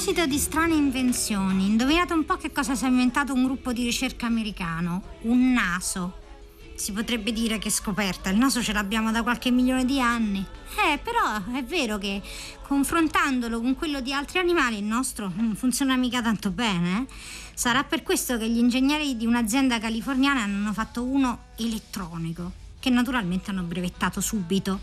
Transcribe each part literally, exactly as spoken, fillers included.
proposito di strane invenzioni, indovinate un po' che cosa si è inventato un gruppo di ricerca americano? Un naso. Si potrebbe dire che scoperta, il naso ce l'abbiamo da qualche milione di anni. Eh, però è vero che confrontandolo con quello di altri animali il nostro non funziona mica tanto bene. Eh? Sarà per questo che gli ingegneri di un'azienda californiana hanno fatto uno elettronico, che naturalmente hanno brevettato subito.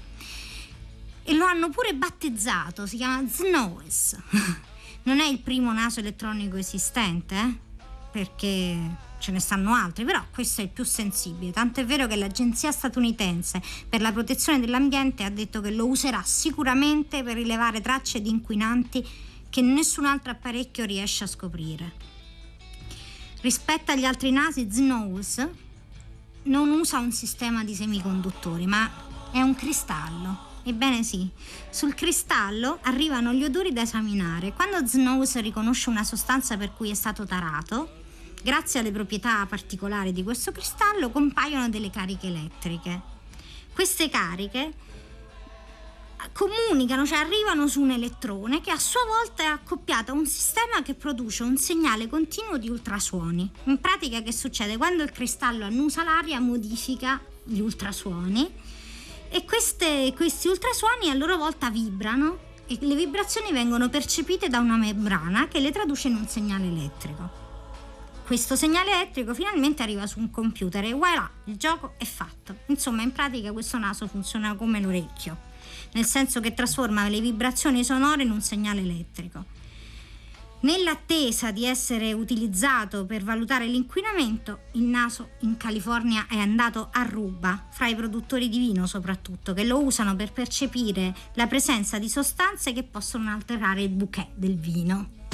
E lo hanno pure battezzato, si chiama Snowes. Non è il primo naso elettronico esistente, eh? Perché ce ne stanno altri, però questo è il più sensibile, tanto è vero che l'agenzia statunitense per la protezione dell'ambiente ha detto che lo userà sicuramente per rilevare tracce di inquinanti che nessun altro apparecchio riesce a scoprire. Rispetto agli altri nasi, Snowes non usa un sistema di semiconduttori, ma è un cristallo. Ebbene sì, sul cristallo arrivano gli odori da esaminare. Quando Snowes riconosce una sostanza per cui è stato tarato, grazie alle proprietà particolari di questo cristallo compaiono delle cariche elettriche. Queste cariche comunicano, cioè arrivano su un elettrone che a sua volta è accoppiato a un sistema che produce un segnale continuo di ultrasuoni. In pratica che succede? Quando il cristallo annusa l'aria modifica gli ultrasuoni e queste, questi ultrasuoni a loro volta vibrano e le vibrazioni vengono percepite da una membrana che le traduce in un segnale elettrico. Questo segnale elettrico finalmente arriva su un computer e voilà, il gioco è fatto. Insomma, in pratica questo naso funziona come l'orecchio, nel senso che trasforma le vibrazioni sonore in un segnale elettrico. Nell'attesa di essere utilizzato per valutare l'inquinamento, il naso in California è andato a ruba, fra i produttori di vino soprattutto, che lo usano per percepire la presenza di sostanze che possono alterare il bouquet del vino.